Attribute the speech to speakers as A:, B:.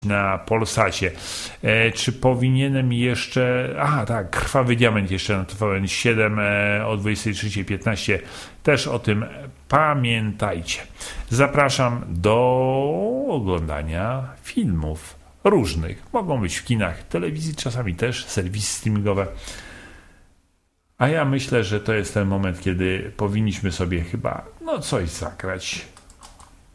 A: na Polsacie. Czy powinienem jeszcze... tak, Krwawy Diament jeszcze na TVN7 o 23:15. Też o tym pamiętajcie. Zapraszam do oglądania filmów różnych. Mogą być w kinach, telewizji, czasami też serwisy streamingowe. A ja myślę, że to jest ten moment, kiedy powinniśmy sobie chyba coś zagrać.